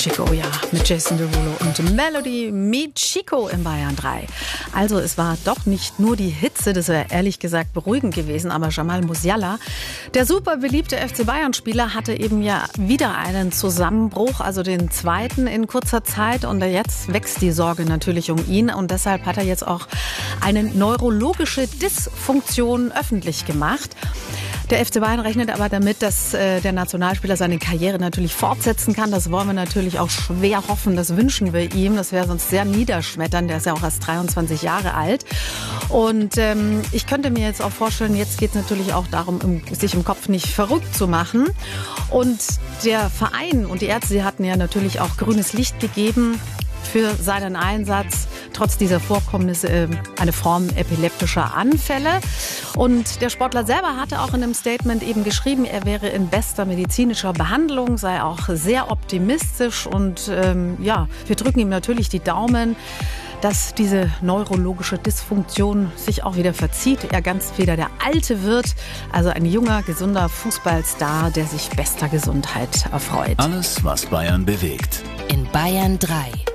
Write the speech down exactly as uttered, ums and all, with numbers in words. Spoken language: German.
Chico, ja, mit Jason Derulo und Melody Meet Chico in Bayern drei. Also es war doch nicht nur die Hitze, das wäre ehrlich gesagt beruhigend gewesen, aber Jamal Musiala, der super beliebte F C Bayern-Spieler, hatte eben ja wieder einen Zusammenbruch, also den zweiten in kurzer Zeit, und jetzt wächst die Sorge natürlich um ihn, und deshalb hat er jetzt auch eine neurologische Dysfunktion öffentlich gemacht. Der F C Bayern rechnet aber damit, dass äh, der Nationalspieler seine Karriere natürlich fortsetzen kann. Das wollen wir natürlich auch schwer hoffen. Das wünschen wir ihm. Das wäre sonst sehr niederschmetternd. Der ist ja auch erst dreiundzwanzig Jahre alt. Und ähm, ich könnte mir jetzt auch vorstellen, jetzt geht es natürlich auch darum, um, sich im Kopf nicht verrückt zu machen. Und der Verein und die Ärzte, die hatten ja natürlich auch grünes Licht gegeben für seinen Einsatz, trotz dieser Vorkommnisse äh, eine Form epileptischer Anfälle. Und der Sportler selber hatte auch in einem Statement eben geschrieben, er wäre in bester medizinischer Behandlung, sei auch sehr optimistisch, und ähm, ja, wir drücken ihm natürlich die Daumen, dass diese neurologische Dysfunktion sich auch wieder verzieht, er ganz wieder der Alte wird, also ein junger, gesunder Fußballstar, der sich bester Gesundheit erfreut. Alles, was Bayern bewegt. In Bayern drei.